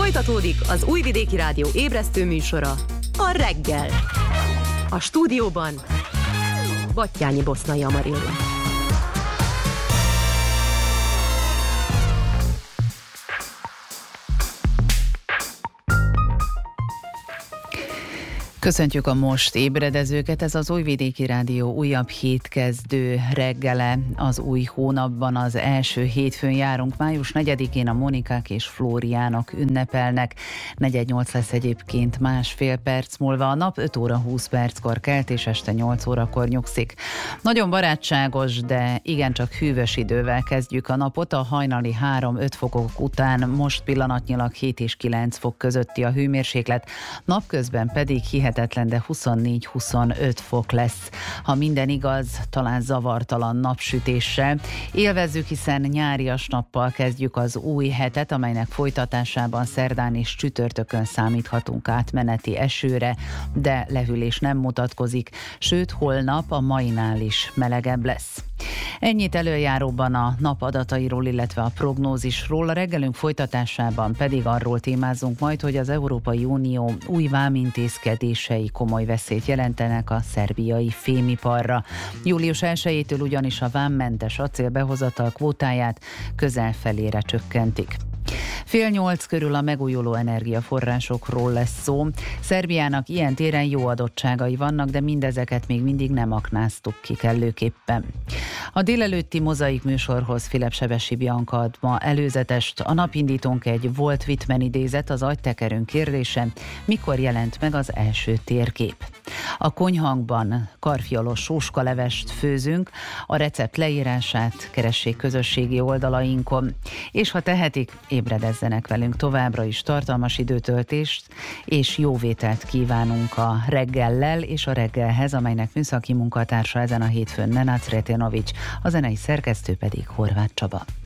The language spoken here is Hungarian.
Folytatódik az Újvidéki Rádió ébresztő műsora, a Reggel. A stúdióban Batthyány Boszai Amarilla. Köszöntjük a most ébredezőket, ez az Újvidéki Rádió újabb hétkezdő reggele. Az új hónapban az első hétfőn járunk, május 4-én a Monikák és Flóriánok ünnepelnek. 4:08 lesz egyébként másfél perc múlva, a nap 5 óra 20 perckor kelt és este 8 órakor nyugszik. Nagyon barátságos, de igencsak hűvös idővel kezdjük a napot. A hajnali 3-5 fokok után most pillanatnyilag 7 és 9 fok közötti a hőmérséklet, napközben pedig hihetetlen, de 24-25 fok lesz. Ha minden igaz, talán zavartalan napsütéssel. Élvezzük, hiszen nyárias nappal kezdjük az új hetet, amelynek folytatásában szerdán és csütörtökön számíthatunk átmeneti esőre, de lehűlés nem mutatkozik, sőt holnap a mainál is melegebb lesz. Ennyit előjáróban a nap adatairól, illetve a prognózisról. A reggelünk folytatásában pedig arról témázunk majd, hogy az Európai Unió új vámintézkedései komoly veszélyt jelentenek a szerbiai fémiparra. Július 1-től ugyanis a vámmentes acélbehozatal kvótáját közel felére csökkentik. 7:30 körül a megújuló energiaforrásokról lesz szó. Szerbiának ilyen téren jó adottságai vannak, de mindezeket még mindig nem aknáztuk ki kellőképpen. A délelőtti Mozaik műsorhoz Filip Sebessy Bianca ad ma előzetest. A napindítónk egy Walt Whitman idézet, az agytekerünk kérdése, mikor jelent meg az első térkép. A konyhangban karfiolos sóskalevest főzünk, a recept leírását keressék közösségi oldalainkon, és ha tehetik, ébredezzenek velünk továbbra is. Tartalmas időtöltést és jóvételt kívánunk a reggellel és a reggelhez, amelynek műszaki munkatársa ezen a hétfőn Nenad Sretenovics, a zenei szerkesztő pedig Horváth Csaba.